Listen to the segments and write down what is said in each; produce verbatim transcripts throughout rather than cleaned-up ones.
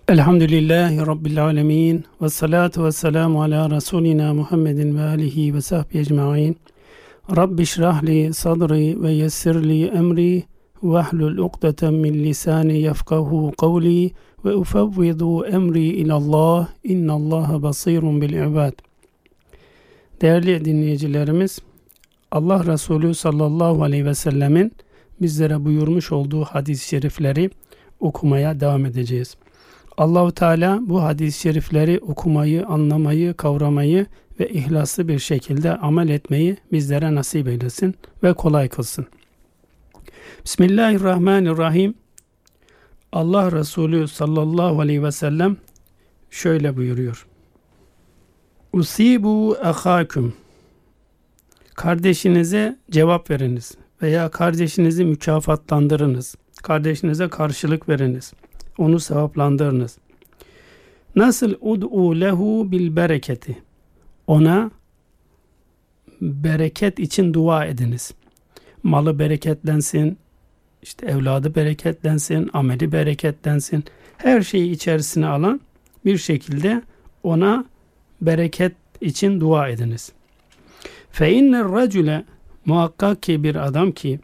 Elhamdülillahi Rabbil alemin. Ve salatu ve selamu ala Resulina Muhammedin ve alihi ve sahbihi ecma'in. Rabbi şrahli sadri ve yessirli emri ve ahlul ukdeten min lisani yefkahu kavli ve ufevvidu emri ilallah. İnnallaha basirun bil ibad. Değerli dinleyicilerimiz, Allah Resulü sallallahu aleyhi ve sellemin bizlere buyurmuş olduğu hadis-i şerifleri okumaya devam edeceğiz. Allah-u Teala bu hadis-i şerifleri okumayı, anlamayı, kavramayı ve ihlaslı bir şekilde amel etmeyi bizlere nasip eylesin ve kolay kılsın. Bismillahirrahmanirrahim. Allah Resulü sallallahu aleyhi ve sellem şöyle buyuruyor. Usibu ahâküm. Kardeşinize cevap veriniz veya kardeşinizi mükafatlandırınız. Kardeşinize karşılık veriniz. Onu sevaplandırınız. Nasıl ud'u lehu bil bereketi. Ona bereket için dua ediniz. Malı bereketlensin, işte evladı bereketlensin, ameli bereketlensin. Her şeyi içerisine alan bir şekilde ona bereket için dua ediniz. Fe inner racule, muhakkak ki bir adam ki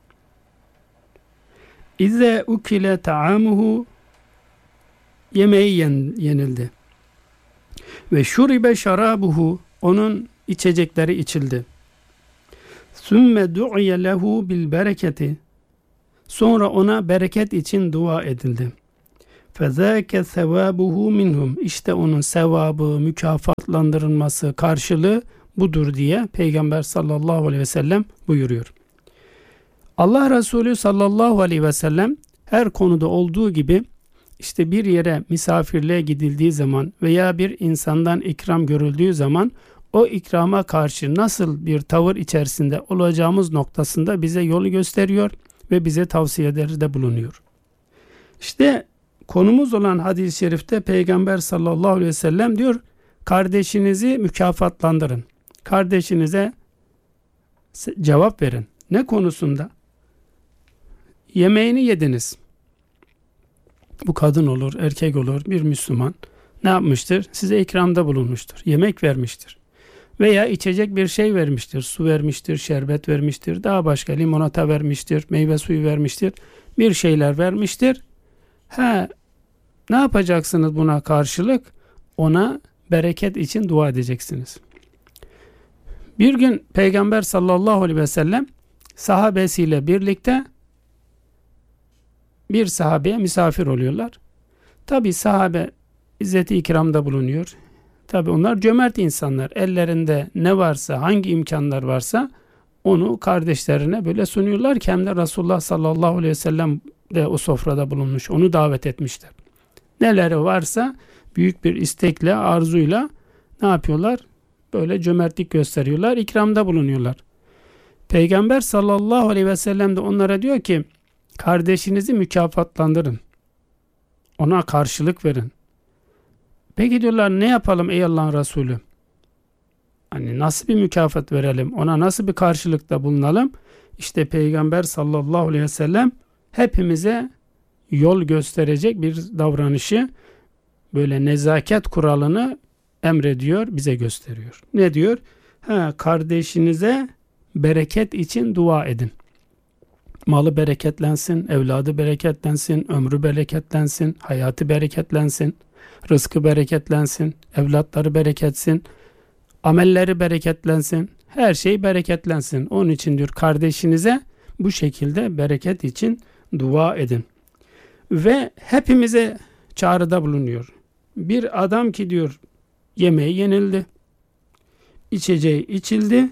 İze ukile ta'amuhu, yemeği yen, yenildi. Ve şuribe şarabuhu, onun içecekleri içildi. Sümme du'iye lehu bil bereketi, sonra ona bereket için dua edildi. Fezâke sevabuhu minhum, işte onun sevabı, mükafatlandırılması, karşılığı budur diye Peygamber sallallahu aleyhi ve sellem buyuruyor. Allah Resulü sallallahu aleyhi ve sellem her konuda olduğu gibi işte bir yere misafirliğe gidildiği zaman veya bir insandan ikram görüldüğü zaman o ikrama karşı nasıl bir tavır içerisinde olacağımız noktasında bize yolu gösteriyor ve bize tavsiyelerde bulunuyor. İşte konumuz olan hadis-i şerifte Peygamber sallallahu aleyhi ve sellem diyor, kardeşinizi mükafatlandırın. Kardeşinize cevap verin. Ne konusunda? Yemeğini yediniz. Bu kadın olur, erkek olur, bir Müslüman ne yapmıştır? Size ikramda bulunmuştur. Yemek vermiştir. Veya içecek bir şey vermiştir. Su vermiştir, şerbet vermiştir, daha başka limonata vermiştir, meyve suyu vermiştir. Bir şeyler vermiştir. Ha, ne yapacaksınız buna karşılık? Ona bereket için dua edeceksiniz. Bir gün Peygamber sallallahu aleyhi ve sellem sahabesiyle birlikte bir sahabeye misafir oluyorlar. Tabi sahabe izzeti ikramda bulunuyor. Tabi onlar cömert insanlar. Ellerinde ne varsa, hangi imkanlar varsa onu kardeşlerine böyle sunuyorlar ki hem de Resulullah sallallahu aleyhi ve sellem de o sofrada bulunmuş. Onu davet etmişler. Neleri varsa büyük bir istekle, arzuyla ne yapıyorlar? Böyle cömertlik gösteriyorlar, ikramda bulunuyorlar. Peygamber sallallahu aleyhi ve sellem de onlara diyor ki, kardeşinizi mükafatlandırın. Ona karşılık verin. Peki diyorlar, ne yapalım ey Allah'ın Resulü? Hani nasıl bir mükafat verelim? Ona nasıl bir karşılıkta bulunalım? İşte Peygamber sallallahu aleyhi ve sellem hepimize yol gösterecek bir davranışı, böyle nezaket kuralını emrediyor, bize gösteriyor. Ne diyor? Ha, kardeşinize bereket için dua edin. Malı bereketlensin, evladı bereketlensin, ömrü bereketlensin, hayatı bereketlensin, rızkı bereketlensin, evlatları bereketsin, amelleri bereketlensin, her şey bereketlensin. Onun için diyor, kardeşinize bu şekilde bereket için dua edin. Ve hepimize çağrıda bulunuyor. Bir adam ki diyor, yemeği yenildi, içeceği içildi,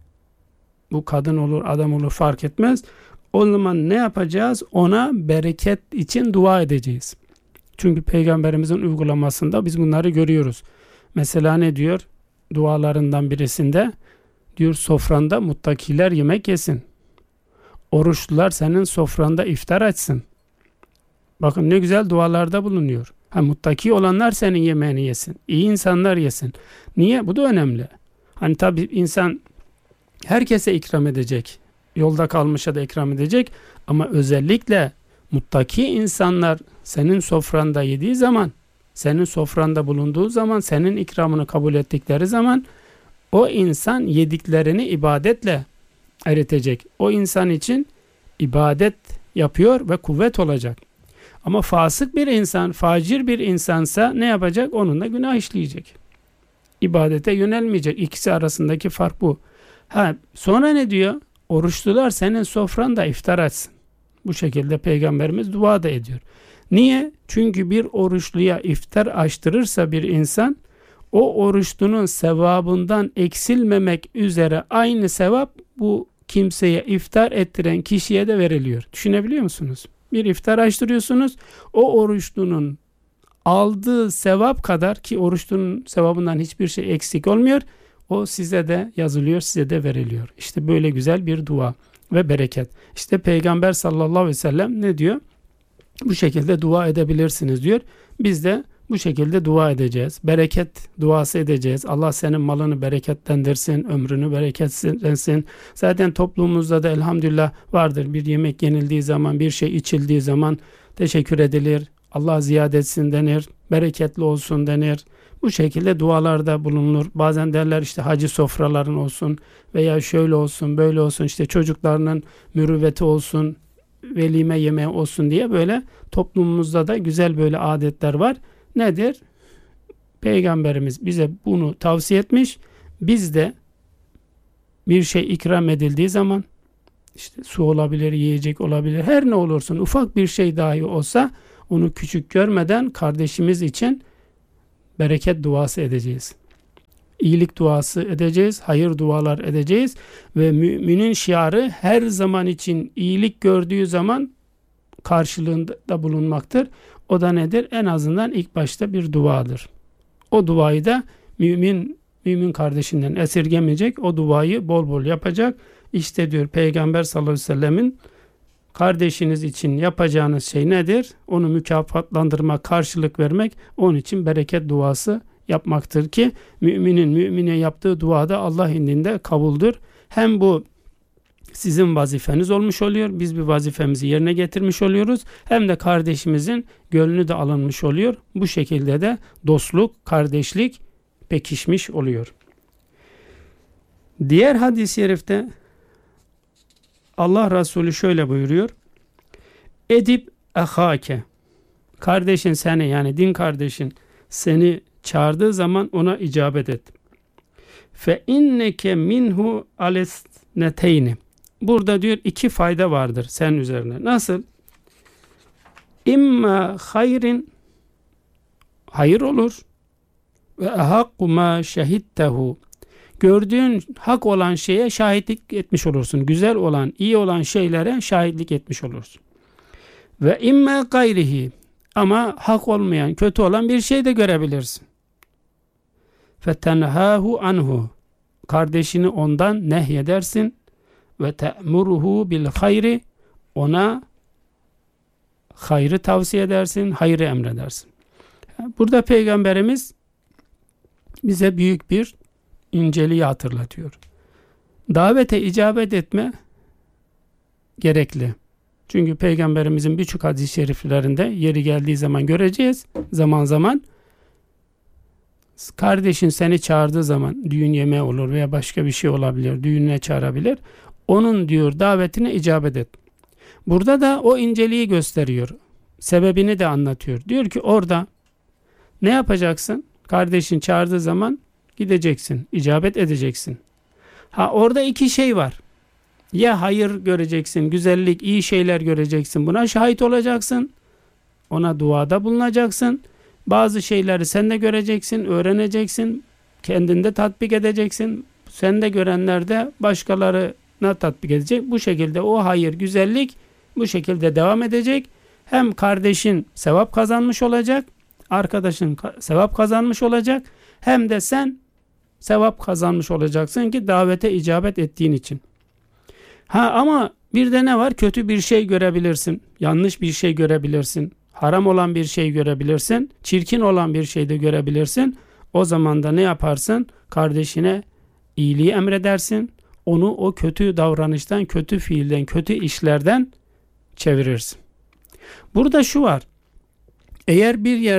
bu kadın olur, adam olur fark etmez. O zaman ne yapacağız? Ona bereket için dua edeceğiz. Çünkü Peygamberimizin uygulamasında biz bunları görüyoruz. Mesela ne diyor? Dualarından birisinde diyor, sofranda muttakiler yemek yesin. Oruçlular senin sofranda iftar açsın. Bakın ne güzel dualarda bulunuyor. Ha, muttaki olanlar senin yemeğini yesin. İyi insanlar yesin. Niye? Bu da önemli. Hani tabii insan herkese ikram edecek. Yolda kalmışa da ikram edecek. Ama özellikle muttaki insanlar senin sofranda yediği zaman senin sofranda bulunduğu zaman, senin ikramını kabul ettikleri zaman o insan yediklerini ibadetle eritecek. O insan için ibadet yapıyor ve kuvvet olacak. Ama fasık bir insan, facir bir insansa ne yapacak? Onunla günah işleyecek. İbadete yönelmeyecek. İkisi arasındaki fark bu. Ha, sonra ne diyor? Oruçlular senin sofranda iftar açsın. Bu şekilde Peygamberimiz dua da ediyor. Niye? Çünkü bir oruçluya iftar açtırırsa bir insan, o oruçlunun sevabından eksilmemek üzere aynı sevap bu kimseye iftar ettiren kişiye de veriliyor. Düşünebiliyor musunuz? Bir iftar açtırıyorsunuz. O oruçlunun aldığı sevap kadar, ki oruçlunun sevabından hiçbir şey eksik olmuyor, o size de yazılıyor, size de veriliyor. İşte böyle güzel bir dua ve bereket. İşte Peygamber sallallahu aleyhi ve sellem ne diyor? Bu şekilde dua edebilirsiniz diyor. Biz de bu şekilde dua edeceğiz. Bereket duası edeceğiz. Allah senin malını bereketlendirsin, ömrünü bereketlendirsin. Zaten toplumumuzda da elhamdülillah vardır. Bir yemek yenildiği zaman, bir şey içildiği zaman teşekkür edilir. Allah ziyade etsin denir. Bereketli olsun denir. Bu şekilde dualarda bulunur. Bazen derler işte hacı sofraların olsun veya şöyle olsun, böyle olsun, işte çocuklarının mürüvveti olsun, velime yemeği olsun diye böyle toplumumuzda da güzel böyle adetler var. Nedir? Peygamberimiz bize bunu tavsiye etmiş. Biz de bir şey ikram edildiği zaman, işte su olabilir, yiyecek olabilir, her ne olursun, ufak bir şey dahi olsa onu küçük görmeden kardeşimiz için bereket duası edeceğiz. İyilik duası edeceğiz, hayır dualar edeceğiz ve müminin şiarı her zaman için iyilik gördüğü zaman karşılığında bulunmaktır. O da nedir? En azından ilk başta bir duadır. O duayı da mümin mümin kardeşinden esirgemeyecek. O duayı bol bol yapacak. İşte diyor Peygamber sallallahu aleyhi ve sellemin kardeşiniz için yapacağınız şey nedir? Onu mükafatlandırmak, karşılık vermek, onun için bereket duası yapmaktır ki müminin mümine yaptığı duada Allah indinde kabuldür. Hem bu sizin vazifeniz olmuş oluyor. Biz bir vazifemizi yerine getirmiş oluyoruz. Hem de kardeşimizin gönlü de alınmış oluyor. Bu şekilde de dostluk, kardeşlik pekişmiş oluyor. Diğer hadis-i şerifte Allah Resulü şöyle buyuruyor. Edip ahake, kardeşin seni, yani din kardeşin seni çağırdığı zaman ona icabet et. Fe inneke minhu alesneteyni. Burada diyor iki fayda vardır senin üzerine. Nasıl? İmma hayrin, hayır olur. Ve ahakku ma şehittehu. Gördüğün hak olan şeye şahitlik etmiş olursun. Güzel olan, iyi olan şeylere şahitlik etmiş olursun. Ve imma gayrihi. Ama hak olmayan, kötü olan bir şey de görebilirsin. Fetenhahu anhu. Kardeşini ondan nehyedersin. Ve te'muruhu bil hayri. Ona hayrı tavsiye edersin, hayrı emredersin. Burada Peygamberimiz bize büyük bir inceliği hatırlatıyor. Davete icabet etme gerekli. Çünkü Peygamberimizin birçok hadis-i şeriflerinde yeri geldiği zaman göreceğiz. Zaman zaman kardeşin seni çağırdığı zaman, düğün yemeği olur veya başka bir şey olabilir, düğününe çağırabilir. Onun diyor davetine icabet et. Burada da o inceliği gösteriyor. Sebebini de anlatıyor. Diyor ki orada ne yapacaksın? Kardeşin çağırdığı zaman gideceksin, icabet edeceksin. Ha, orada iki şey var. Ya hayır göreceksin, güzellik, iyi şeyler göreceksin. Buna şahit olacaksın. Ona duada bulunacaksın. Bazı şeyleri sen de göreceksin, öğreneceksin. Kendinde tatbik edeceksin. Sen de görenler de başkalarına tatbik edecek. Bu şekilde o hayır, güzellik bu şekilde devam edecek. Hem kardeşin sevap kazanmış olacak, arkadaşın sevap kazanmış olacak. Hem de sen sevap kazanmış olacaksın ki davete icabet ettiğin için. Ha, ama bir de ne var? Kötü bir şey görebilirsin. Yanlış bir şey görebilirsin. Haram olan bir şey görebilirsin. Çirkin olan bir şey de görebilirsin. O zaman da ne yaparsın? Kardeşine iyiliği emredersin. Onu o kötü davranıştan, kötü fiilden, kötü işlerden çevirirsin. Burada şu var. Eğer bir yerde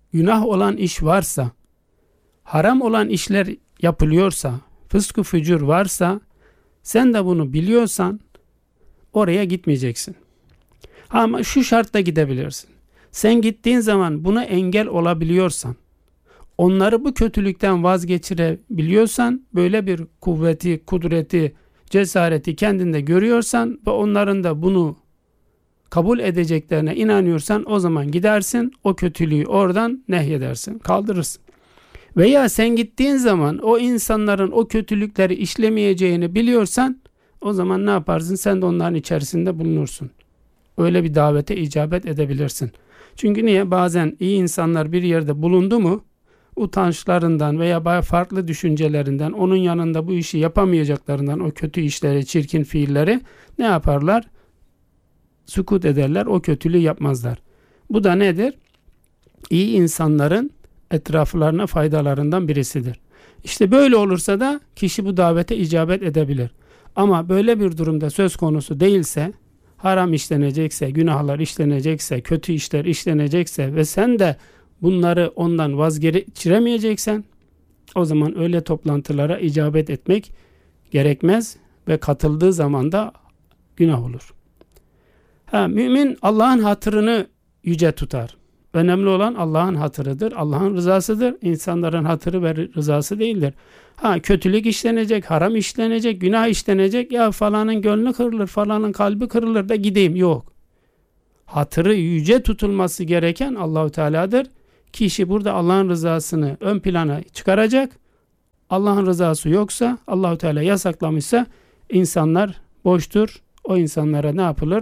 günah olan iş varsa, haram olan işler yapılıyorsa, fıskı fücur varsa, sen de bunu biliyorsan oraya gitmeyeceksin. Ama şu şartla gidebilirsin. Sen gittiğin zaman buna engel olabiliyorsan, onları bu kötülükten vazgeçirebiliyorsan, böyle bir kuvveti, kudreti, cesareti kendinde görüyorsan ve onların da bunu kabul edeceklerine inanıyorsan, o zaman gidersin, o kötülüğü oradan nehyedersin, kaldırırsın. Veya sen gittiğin zaman o insanların o kötülükleri işlemeyeceğini biliyorsan, o zaman ne yaparsın? Sen de onların içerisinde bulunursun. Öyle bir davete icabet edebilirsin. Çünkü niye? Bazen iyi insanlar bir yerde bulundu mu, utançlarından veya farklı düşüncelerinden, onun yanında bu işi yapamayacaklarından, o kötü işleri, çirkin fiilleri ne yaparlar? Sükut ederler, o kötülüğü yapmazlar. Bu da nedir? İyi insanların etraflarına faydalarından birisidir. İşte böyle olursa da kişi bu davete icabet edebilir. Ama böyle bir durumda söz konusu değilse, haram işlenecekse, günahlar işlenecekse, kötü işler işlenecekse ve sen de bunları ondan vazgeçiremeyeceksen, o zaman öyle toplantılara icabet etmek gerekmez ve katıldığı zaman da günah olur. Ha, mümin Allah'ın hatırını yüce tutar. Önemli olan Allah'ın hatırıdır, Allah'ın rızasıdır. İnsanların hatırı ve rızası değildir. Ha, kötülük işlenecek, haram işlenecek, günah işlenecek, ya falanın gönlü kırılır, falanın kalbi kırılır da gideyim. Yok. Hatırı yüce tutulması gereken Allahu Teala'dır. Kişi burada Allah'ın rızasını ön plana çıkaracak. Allah'ın rızası yoksa, Allahu Teala yasaklamışsa, insanlar boştur. O insanlara ne yapılır?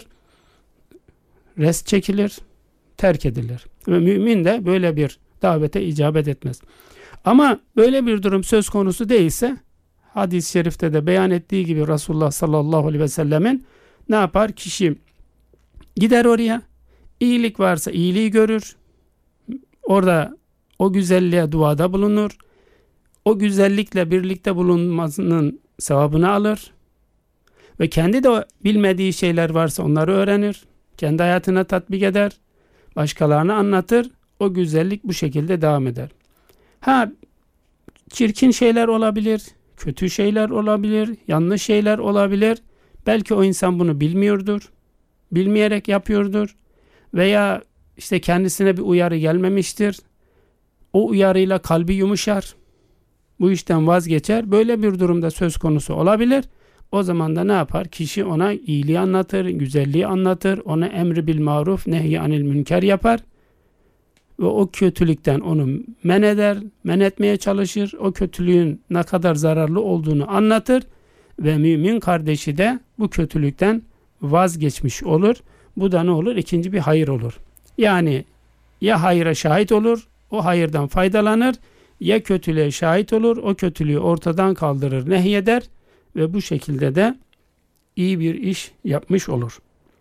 Rest çekilir, terk edilir. Ve mümin de böyle bir davete icabet etmez. Ama böyle bir durum söz konusu değilse, hadis-i şerifte de beyan ettiği gibi Resulullah sallallahu aleyhi ve sellemin ne yapar? Kişi gider oraya, iyilik varsa iyiliği görür, orada o güzelliğe duada bulunur, o güzellikle birlikte bulunmasının sevabını alır ve kendi de bilmediği şeyler varsa onları öğrenir, kendi hayatına tatbik eder, başkalarına anlatır, o güzellik bu şekilde devam eder. Ha, çirkin şeyler olabilir, kötü şeyler olabilir, yanlış şeyler olabilir. Belki o insan bunu bilmiyordur, bilmeyerek yapıyordur veya işte kendisine bir uyarı gelmemiştir. O uyarıyla kalbi yumuşar, bu işten vazgeçer. Böyle bir durumda söz konusu olabilir. O zaman da ne yapar? Kişi ona iyiliği anlatır, güzelliği anlatır, ona emri bil maruf, nehy anil münker yapar. Ve o kötülükten onu men eder, men etmeye çalışır. O kötülüğün ne kadar zararlı olduğunu anlatır. Ve mümin kardeşi de bu kötülükten vazgeçmiş olur. Bu da ne olur? İkinci bir hayır olur. Yani ya hayıra şahit olur, o hayırdan faydalanır, ya kötülüğe şahit olur, o kötülüğü ortadan kaldırır, nehyeder ve bu şekilde de iyi bir iş yapmış olur.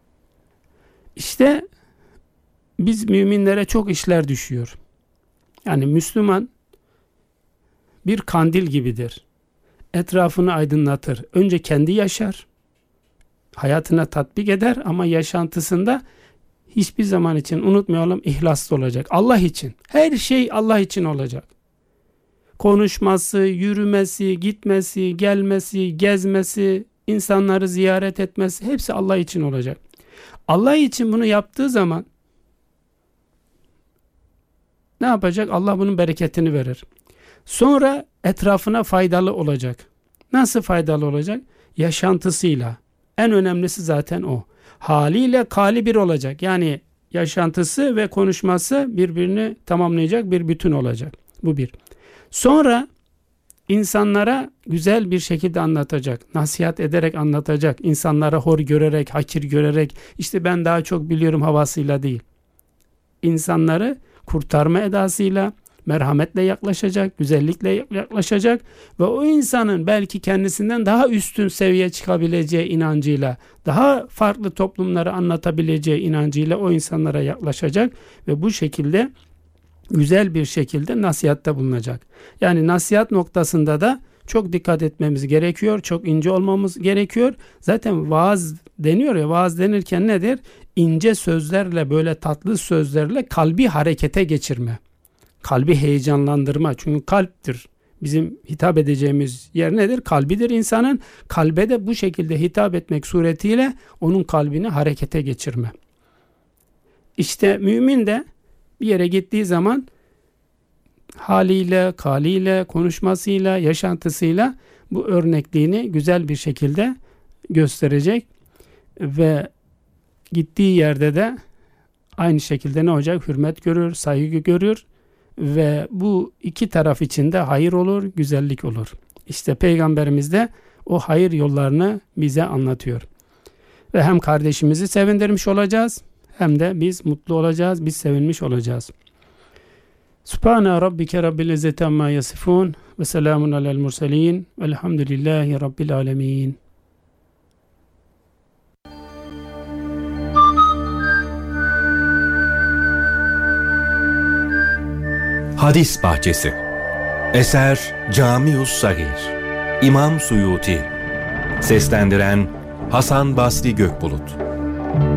İşte biz müminlere çok işler düşüyor. Yani Müslüman bir kandil gibidir. Etrafını aydınlatır. Önce kendi yaşar, hayatına tatbik eder ama yaşantısında hiçbir zaman için unutmayalım, ihlaslı olacak. Allah için. Her şey Allah için olacak. Konuşması, yürümesi, gitmesi, gelmesi, gezmesi, insanları ziyaret etmesi hepsi Allah için olacak. Allah için bunu yaptığı zaman ne yapacak? Allah bunun bereketini verir. Sonra etrafına faydalı olacak. Nasıl faydalı olacak? Yaşantısıyla. En önemlisi zaten o. Haliyle kali bir olacak. Yani yaşantısı ve konuşması birbirini tamamlayacak bir bütün olacak. Bu bir. Sonra insanlara güzel bir şekilde anlatacak. Nasihat ederek anlatacak. İnsanlara hor görerek, hakir görerek, işte ben daha çok biliyorum havasıyla değil. İnsanları kurtarma edasıyla, merhametle yaklaşacak, güzellikle yaklaşacak ve o insanın belki kendisinden daha üstün seviye çıkabileceği inancıyla, daha farklı toplumları anlatabileceği inancıyla o insanlara yaklaşacak ve bu şekilde güzel bir şekilde nasihatte bulunacak. Yani nasihat noktasında da çok dikkat etmemiz gerekiyor, çok ince olmamız gerekiyor. Zaten vaaz deniyor ya, vaaz denirken nedir? İnce sözlerle, böyle tatlı sözlerle kalbi harekete geçirme. kalbi heyecanlandırma. Çünkü kalptir. Bizim hitap edeceğimiz yer nedir? Kalbidir insanın. Kalbe de bu şekilde hitap etmek suretiyle onun kalbini harekete geçirme. İşte mümin de bir yere gittiği zaman haliyle, kaliyle, konuşmasıyla, yaşantısıyla bu örnekliğini güzel bir şekilde gösterecek ve gittiği yerde de aynı şekilde ne olacak? Hürmet görür, saygı görür ve bu iki taraf için de hayır olur, güzellik olur. İşte Peygamberimiz de o hayır yollarını bize anlatıyor. Ve hem kardeşimizi sevindirmiş olacağız, hem de biz mutlu olacağız, biz sevinmiş olacağız. Subhane rabbike rabbil izzeti amma yasifun ve selamun alel murselin velhamdülillahi rabbil alemin. Hadis Bahçesi. Eser Camius Sagir. İmam Suyuti. Seslendiren Hasan Basri Gökbulut.